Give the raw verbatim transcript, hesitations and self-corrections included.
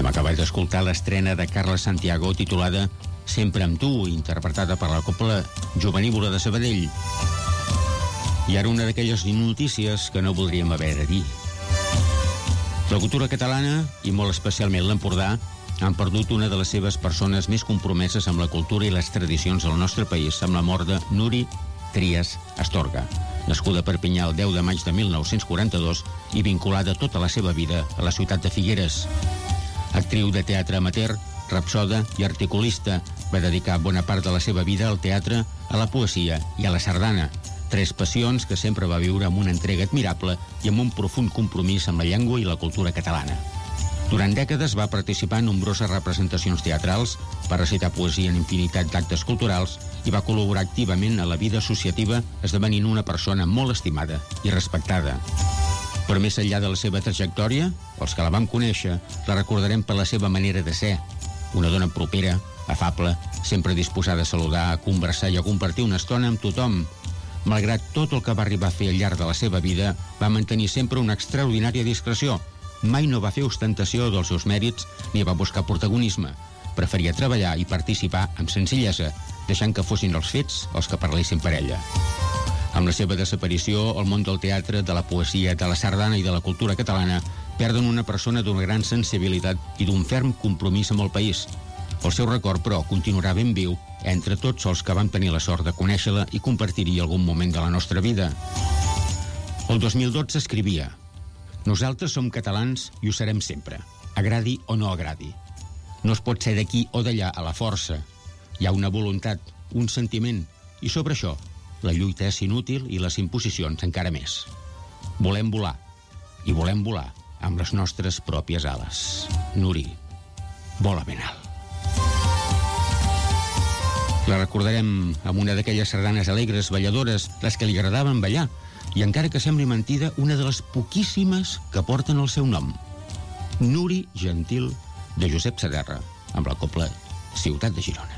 Hem acabat d'escoltar l'estrena de Carles Santiago titulada Sempre amb tu, interpretada per la Cobla Jovenívola de Sabadell. I ara una d'aquelles notícies que no voldríem haver de dir. La cultura catalana, i molt especialment l'Empordà, han perdut una de les seves persones més compromeses amb la cultura i les tradicions del nostre país, amb la mort de Nuri Trias Astorga, nascuda a Perpinyà el deu de maig de mil nou-cents quaranta-dos i vinculada tota la seva vida a la ciutat de Figueres. Actriu de teatre amateur, rapsoda i articulista, va dedicar bona part de la seva vida al teatre, a la poesia i a la sardana, tres passions que sempre va viure amb una entrega admirable i amb un profund compromís amb la llengua i la cultura catalana. Durant dècades va participar en nombroses representacions teatrals, va recitar poesia en infinitat d'actes culturals i va col·laborar activament a la vida associativa, esdevenint una persona molt estimada i respectada. Però més enllà de la seva trajectòria, els que la vam conèixer, la recordarem per la seva manera de ser. Una dona propera, afable, sempre disposada a saludar, a conversar i a compartir una estona amb tothom. Malgrat tot el que va arribar a fer al llarg de la seva vida, va mantenir sempre una extraordinària discreció. Mai no va fer ostentació dels seus mèrits ni va buscar protagonisme. Preferia treballar i participar amb senzillesa, deixant que fossin els fets els que parlessin per ella. Amb la seva desaparició, el món del teatre, de la poesia, de la sardana i de la cultura catalana perden una persona d'una gran sensibilitat i d'un ferm compromís amb el país. El seu record, però, continuarà ben viu entre tots els que vam tenir la sort de conèixer-la i compartir-hi algun moment de la nostra vida. El dos mil dotze escrivia: Nosaltres som catalans i ho serem sempre, agradi o no agradi. No es pot ser d'aquí o d'allà a la força. Hi ha una voluntat, un sentiment, i sobre això la lluita és inútil i les imposicions encara més. Volem volar, i volem volar amb les nostres pròpies ales. Nuri, vola ben alt. La recordarem amb una d'aquelles sardanes alegres, balladores, les que li agradaven ballar, i encara que sembli mentida, una de les poquíssimes que porten el seu nom. Nuri Gentil, de Josep Saderra, amb la Cobla Ciutat de Girona.